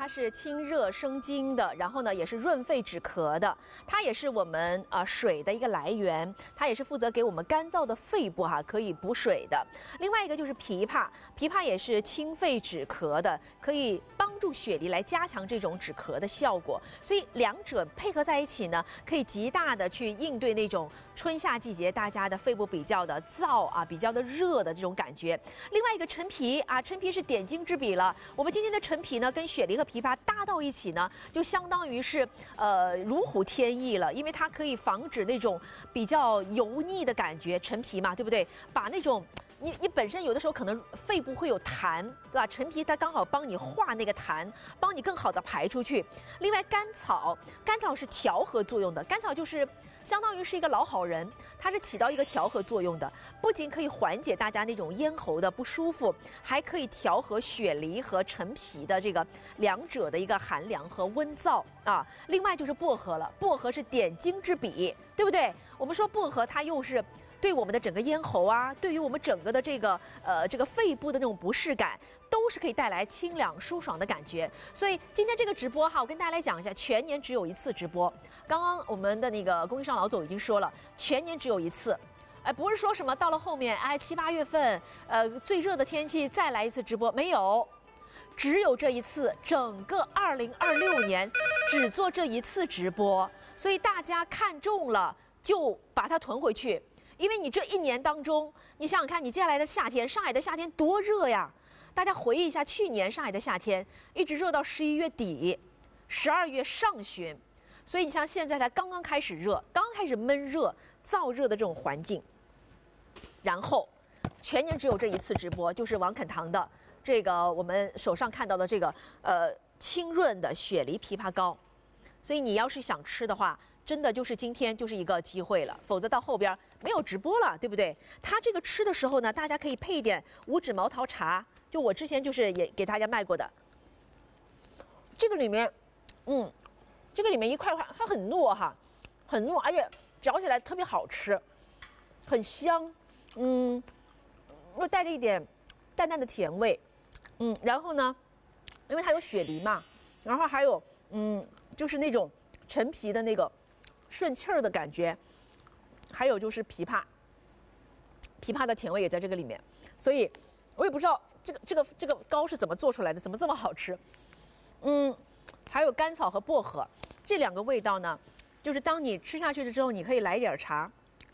它是清热生津的，然后呢也是润肺止咳的，它也是我们水的一个来源，它也是负责给我们干燥的肺部可以补水的。另外一个就是枇杷，枇杷也是清肺止咳的，可以帮助雪梨来加强这种止咳的效果。所以两者配合在一起呢，可以极大的去应对那种春夏季节大家的肺部比较的燥比较的热的这种感觉。另外一个陈皮陈皮是点睛之笔了。我们今天的陈皮呢，跟雪梨和枇杷搭到一起呢，就相当于是如虎添翼了，因为它可以防止那种比较油腻的感觉。陈皮嘛，对不对？把那种你本身有的时候可能肺部会有痰，对吧？陈皮它刚好帮你化那个痰，帮你更好的排出去。另外甘草是调和作用的，甘草就是相当于是一个老好人，它是起到一个调和作用的，不仅可以缓解大家那种咽喉的不舒服，还可以调和雪梨和陈皮的这个两者的一个寒凉和温燥另外就是薄荷了，薄荷是点睛之笔，对不对？我们说薄荷它又是对我们的整个咽喉对于我们整个的这个肺部的那种不适感，都是可以带来清凉舒爽的感觉。所以今天这个直播我跟大家来讲一下，全年只有一次直播。刚刚我们的那个供应商老总已经说了，全年只有一次。不是说什么到了后面7、8月份最热的天气再来一次直播，没有，只有这一次，整个2026年只做这一次直播。所以大家看中了就把它囤回去。因为你这一年当中，你想想看，你接下来的夏天，上海的夏天多热呀！大家回忆一下，去年上海的夏天一直热到11月底、12月上旬，所以你像现在才刚刚开始热，刚刚开始闷热、燥热的这种环境，然后全年只有这一次直播，就是王肯堂的这个我们手上看到的这个清润的雪梨枇杷膏，所以你要是想吃的话，真的就是今天就是一个机会了，否则到后边没有直播了，对不对？它这个吃的时候呢，大家可以配一点五指毛桃茶，就我之前就是也给大家卖过的。这个里面，这个里面一块它很糯很糯，而且嚼起来特别好吃，很香，又带着一点淡淡的甜味，然后呢，因为它有雪梨嘛，然后还有就是那种陈皮的那个顺气儿的感觉，还有就是枇杷的甜味也在这个里面，所以我也不知道这个膏是怎么做出来的，怎么这么好吃。还有甘草和薄荷这两个味道呢，就是当你吃下去了之后，你可以来一点茶，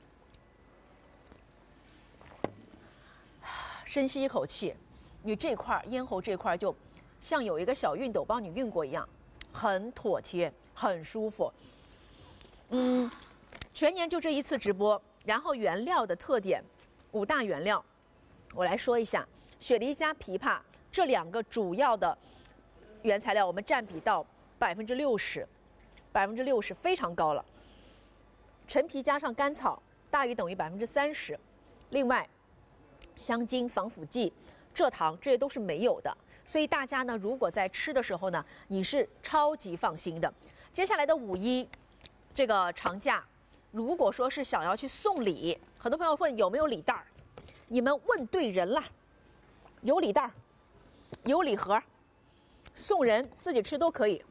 深吸一口气，你这块咽喉这块就像有一个小熨斗帮你熨过一样，很妥帖，很舒服。全年就这一次直播，然后原料的特点，5大原料，我来说一下。雪梨加枇杷这两个主要的原材料，我们占比到60%，60%非常高了。陈皮加上甘草大于等于30%，另外香精、防腐剂、蔗糖这些都是没有的。所以大家呢，如果在吃的时候呢，你是超级放心的。接下来的5·1这个长假，如果说是想要去送礼，很多朋友问有没有礼袋，你们问对人了，有礼袋，有礼盒，送人自己吃都可以。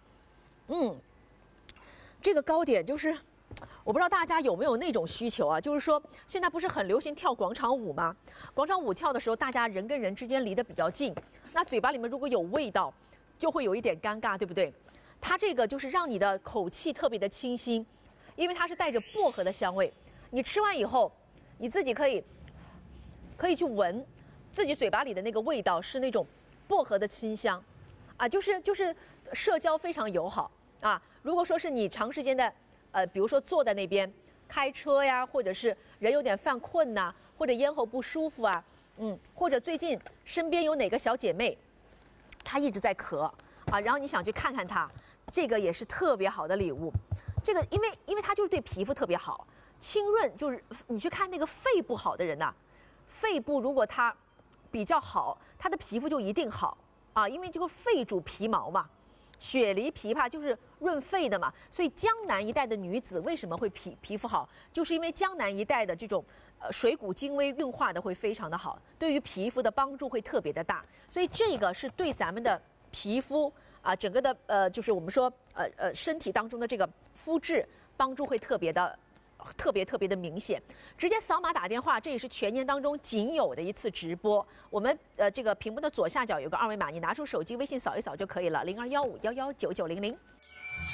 这个糕点就是我不知道大家有没有那种需求就是说现在不是很流行跳广场舞吗？广场舞跳的时候，大家人跟人之间离得比较近，那嘴巴里面如果有味道，就会有一点尴尬，对不对？它这个就是让你的口气特别的清新，因为它是带着薄荷的香味。你吃完以后，你自己可以去闻自己嘴巴里的那个味道，是那种薄荷的清香就是社交非常友好如果说是你长时间的比如说坐在那边开车呀，或者是人有点犯困或者咽喉不舒服或者最近身边有哪个小姐妹她一直在咳然后你想去看看她，这个也是特别好的礼物。这个因为它就是对皮肤特别好，清润，就是你去看那个肺不好的人肺部如果它比较好，它的皮肤就一定好因为这个肺主皮毛嘛。雪梨枇杷就是润肺的嘛，所以江南一带的女子为什么会皮肤好，就是因为江南一带的这种水谷精微运化的会非常的好，对于皮肤的帮助会特别的大，所以这个是对咱们的皮肤整个的就是我们说身体当中的这个肤质帮助会特别的明显。直接扫码打电话，这也是全年当中仅有的一次直播。我们这个屏幕的左下角有个二维码，你拿出手机微信扫一扫就可以了，0215119900。